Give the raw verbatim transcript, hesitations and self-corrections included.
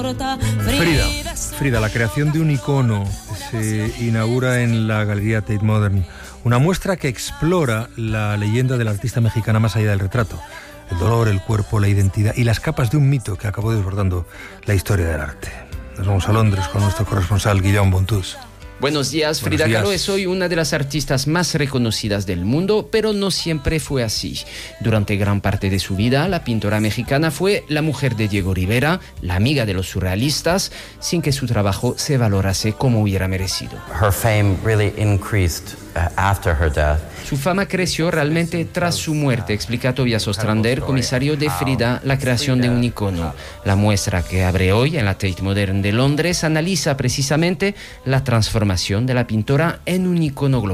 Frida, Frida, la creación de un icono se inaugura en la Galería Tate Modern, una muestra que explora la leyenda de la artista mexicana más allá del retrato, el dolor, el cuerpo, la identidad y las capas de un mito que acabó desbordando la historia del arte. Nos vamos a Londres con nuestro corresponsal Guillaume Bontús. Buenos días, Frida Kahlo es hoy una de las artistas más reconocidas del mundo, pero no siempre fue así. Durante gran parte de su vida, la pintora mexicana fue la mujer de Diego Rivera, la amiga de los surrealistas, sin que su trabajo se valorase como hubiera merecido. Her fame really increased uh, after her death. Su fama creció realmente tras su muerte, explica Tobias Ostrander, comisario de Frida, la creación de un icono. La muestra que abre hoy en la Tate Modern de Londres analiza precisamente la transformación de la pintora en un icono global.